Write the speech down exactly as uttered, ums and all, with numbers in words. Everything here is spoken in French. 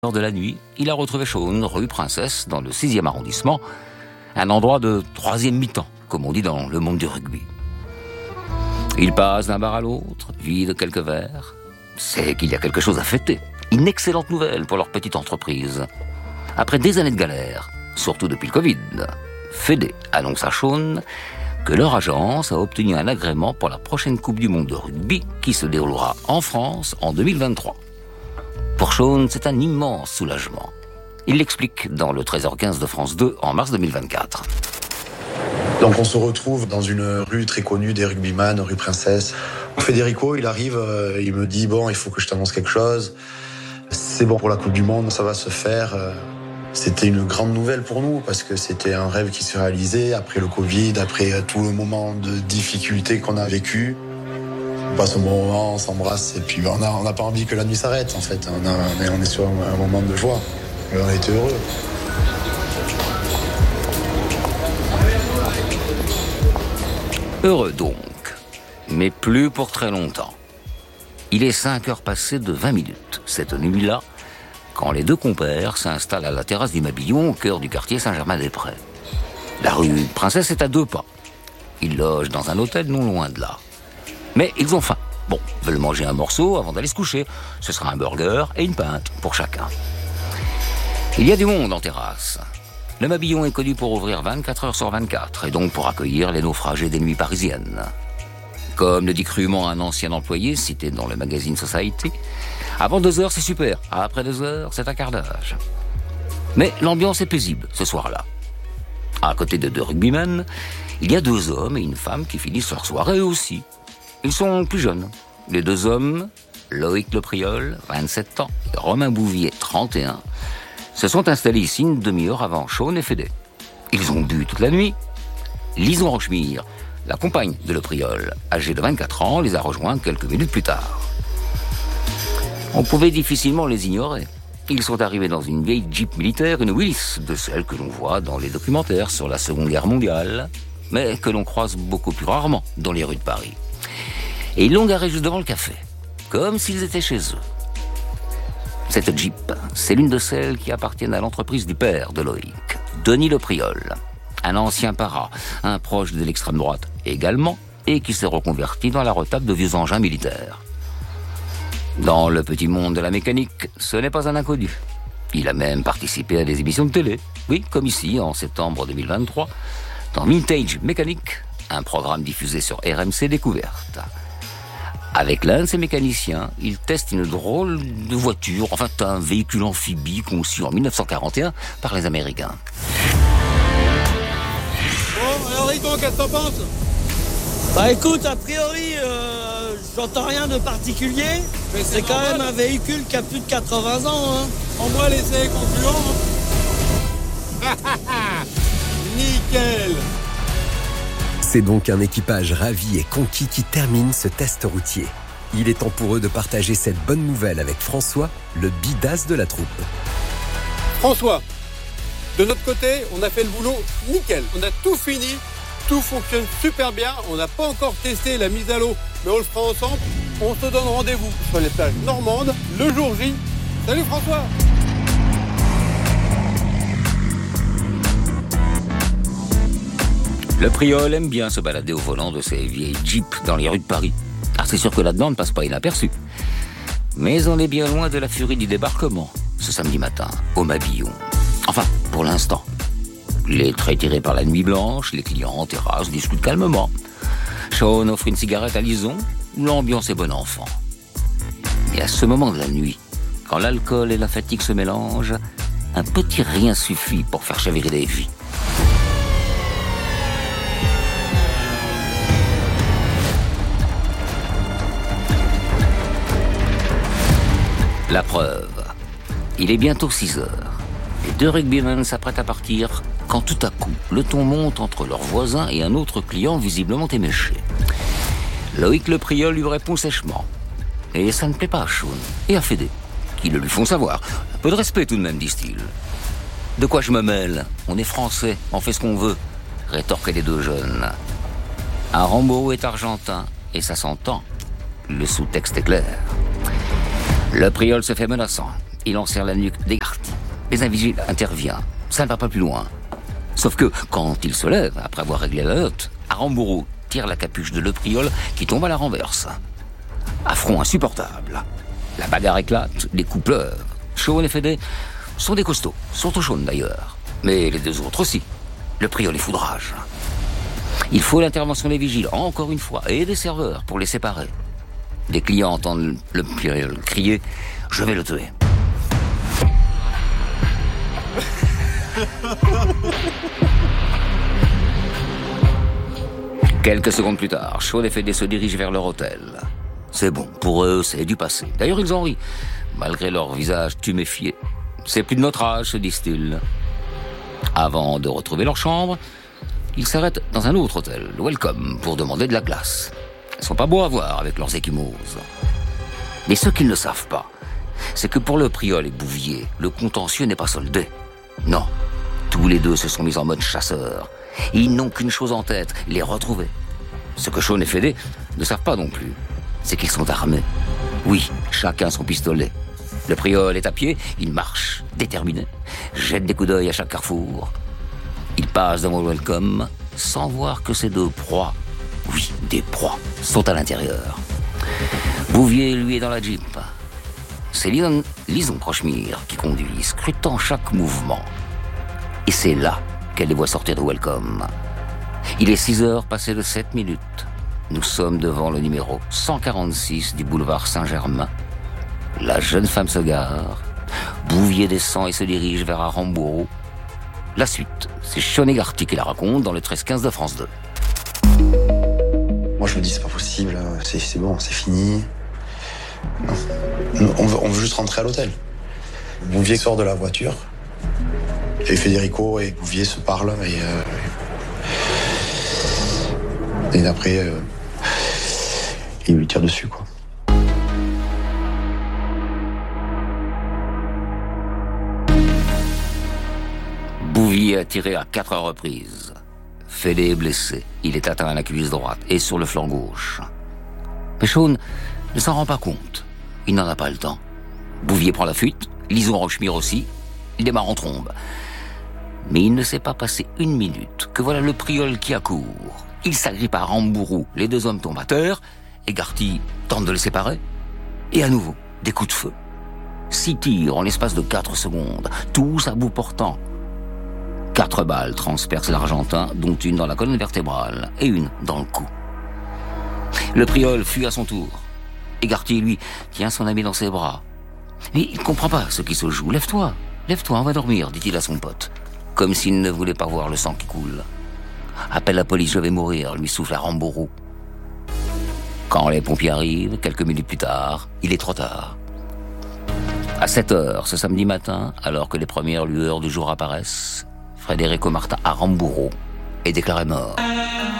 Lors de la nuit, il a retrouvé Sean, rue Princesse, dans le sixième arrondissement, un endroit de troisième mi-temps, comme on dit dans le monde du rugby. Il passe d'un bar à l'autre, vide quelques verres. C'est qu'il y a quelque chose à fêter. Une excellente nouvelle pour leur petite entreprise. Après des années de galère, surtout depuis le Covid, Fédé annonce à Sean que leur agence a obtenu un agrément pour la prochaine Coupe du Monde de rugby qui se déroulera en France en deux mille vingt-trois. Pour Sean, c'est un immense soulagement. Il l'explique dans le treize heures quinze de France deux en mars deux mille vingt-quatre. Donc on se retrouve dans une rue très connue des rugbyman, rue Princesse. Federico, il arrive, euh, il me dit « Bon, il faut que je t'annonce quelque chose. C'est bon pour la Coupe du Monde, ça va se faire. » C'était une grande nouvelle pour nous parce que c'était un rêve qui se réalisait après le Covid, après tout le moment de difficulté qu'on a vécu. On passe un bon moment, on s'embrasse et puis on n'a on a pas envie que la nuit s'arrête en fait. On, a, on, est, on est sur un, un moment de joie. Et on était heureux. Heureux donc, mais plus pour très longtemps. Il est cinq heures passées de vingt minutes, cette nuit-là, quand les deux compères s'installent à la terrasse du Mabillon au cœur du quartier Saint-Germain-des-Prés. La rue Princesse est à deux pas. Ils logent dans un hôtel non loin de là. Mais ils ont faim. Bon, veulent manger un morceau avant d'aller se coucher. Ce sera un burger et une pinte pour chacun. Il y a du monde en terrasse. Le Mabillon est connu pour ouvrir vingt-quatre heures sur vingt-quatre et donc pour accueillir les naufragés des nuits parisiennes. Comme le dit crûment un ancien employé cité dans le magazine Society, avant deux heures c'est super, après deux heures c'est un quart d'âge. Mais l'ambiance est paisible ce soir-là. À côté de deux rugbymen, il y a deux hommes et une femme qui finissent leur soirée eux aussi. Ils sont plus jeunes. Les deux hommes, Loïc Lepriol, vingt-sept ans, et Romain Bouvier, trente et un, se sont installés ici une demi-heure avant Sean et Fédé. Ils ont bu toute la nuit. Lison Rochemire, la compagne de Lepriol, âgée de vingt-quatre ans, les a rejoints quelques minutes plus tard. On pouvait difficilement les ignorer. Ils sont arrivés dans une vieille Jeep militaire, une Willys, de celles que l'on voit dans les documentaires sur la Seconde Guerre mondiale, mais que l'on croise beaucoup plus rarement dans les rues de Paris. Et ils l'ont garé juste devant le café, comme s'ils étaient chez eux. Cette Jeep, c'est l'une de celles qui appartiennent à l'entreprise du père de Loïc, Denis Lepriol, un ancien para, un proche de l'extrême droite également, et qui s'est reconverti dans la retape de vieux engins militaires. Dans le petit monde de la mécanique, ce n'est pas un inconnu. Il a même participé à des émissions de télé, oui, comme ici, en septembre deux mille vingt-trois, dans Vintage Mécanique, un programme diffusé sur R M C Découverte. Avec l'un de ses mécaniciens, il teste une drôle de voiture, enfin un véhicule amphibie conçu en dix-neuf cent quarante et un par les Américains. Bon, alors Riton, qu'est-ce que t'en penses? Bah écoute, a priori, euh, j'entends rien de particulier. Mais c'est, c'est quand même un véhicule qui a plus de quatre-vingts ans. Hein. Prends-moi l'essai concluant. Nickel. C'est donc un équipage ravi et conquis qui termine ce test routier. Il est temps pour eux de partager cette bonne nouvelle avec François, le bidas de la troupe. François, de notre côté, on a fait le boulot nickel. On a tout fini, tout fonctionne super bien. On n'a pas encore testé la mise à l'eau, mais on le fera ensemble. On se donne rendez-vous sur les plages normandes le jour J. Salut François! Lepriol aime bien se balader au volant de ses vieilles Jeeps dans les rues de Paris. Ah, c'est sûr que là-dedans ne passe pas inaperçu. Mais on est bien loin de la furie du débarquement, ce samedi matin, au Mabillon. Enfin, pour l'instant. Les traits tirés par la nuit blanche, les clients en terrasse discutent calmement. Sean offre une cigarette à Lison, l'ambiance est bon enfant. Et à ce moment de la nuit, quand l'alcool et la fatigue se mélangent, un petit rien suffit pour faire chavirer des vies. La preuve. Il est bientôt six heures. Les deux rugbymen s'apprêtent à partir quand tout à coup, le ton monte entre leurs voisins et un autre client visiblement éméché. Loïc Lepriol lui répond sèchement. Et ça ne plaît pas à Sean et à Fédé, qui le lui font savoir. Un peu de respect tout de même, disent-ils. De quoi je me mêle? On est français, on fait ce qu'on veut, rétorquaient les deux jeunes. Un Rambo est argentin, et ça s'entend. Le sous-texte est clair. Lepriol se fait menaçant. il enserre la nuque d'Egarty. Mais un vigile intervient. Ça ne va pas plus loin. Sauf que, quand il se lève, après avoir réglé la note, Aramburu tire la capuche de Le Priol qui tombe à la renverse. Affront insupportable. La bagarre éclate, les coups pleuvent. Shaun et Fédé sont des costauds, surtout Shaun d'ailleurs. Mais les deux autres aussi. Le Priol les foudrage. Il faut l'intervention des vigiles, encore une fois, et des serveurs pour les séparer. Les clients entendent le Priol crier « Je vais le tuer ». Quelques secondes plus tard, Shaun et Fédé se dirigent vers leur hôtel. C'est bon, pour eux, c'est du passé. D'ailleurs, ils en rient, malgré leur visage tuméfié. C'est plus de notre âge, se disent-ils. Avant de retrouver leur chambre, ils s'arrêtent dans un autre hôtel, le Welcome, pour demander de la glace. Ils sont pas beaux à voir avec leurs échymoses. Mais ce qu'ils ne savent pas, c'est que pour le Priol et Bouvier, le contentieux n'est pas soldé. Non, tous les deux se sont mis en mode chasseur. Ils n'ont qu'une chose en tête, les retrouver. Ce que Shaun et Fédé ne savent pas non plus, c'est qu'ils sont armés. Oui, chacun son pistolet. Le Priol est à pied, il marche, déterminé, jette des coups d'œil à chaque carrefour. Il passe devant le Welcome sans voir que ces deux proies, oui, des proies, sont à l'intérieur. Bouvier, lui, est dans la Jeep. C'est Lison, Lison Crochemire qui conduit, scrutant chaque mouvement. Et c'est là qu'elle les voit sortir de Welcome. Il est six heures passées de sept minutes. Nous sommes devant le numéro cent quarante-six du boulevard Saint-Germain. La jeune femme se gare. Bouvier descend et se dirige vers Aramburu. La suite, c'est Shaun et Egarty qui la raconte dans le treize quinze de France deux. Moi je me dis c'est pas possible, c'est, c'est bon, c'est fini. Non. On veut, on veut juste rentrer à l'hôtel. Bouvier sort de la voiture. Et Federico et Bouvier se parlent et... Euh, et après, euh, il lui tire dessus, quoi. Bouvier a tiré à quatre reprises. Fédé est blessé. Il est atteint à la cuisse droite et sur le flanc gauche. Mais Shaun ne s'en rend pas compte. Il n'en a pas le temps. Bouvier prend la fuite. Lison Rochemire aussi. Il démarre en trombe. Mais il ne s'est pas passé une minute que voilà le Priol qui accourt. Il s'agrippe à Aramburu. Les deux hommes tombent à terre. Egarty tente de les séparer. Et à nouveau, des coups de feu. Six tirs en l'espace de quatre secondes. Tous à bout portant. Quatre balles transpercent l'Argentin, dont une dans la colonne vertébrale et une dans le cou. Le Priol fuit à son tour. Egarty, lui, tient son ami dans ses bras. Mais il ne comprend pas ce qui se joue. « Lève-toi, lève-toi, on va dormir », dit-il à son pote. Comme s'il ne voulait pas voir le sang qui coule. « Appelle la police, je vais mourir », lui souffle Aramburu. Quand les pompiers arrivent, quelques minutes plus tard, il est trop tard. À sept heures, ce samedi matin, alors que les premières lueurs du jour apparaissent, Federico Martin Aramburu est déclaré mort.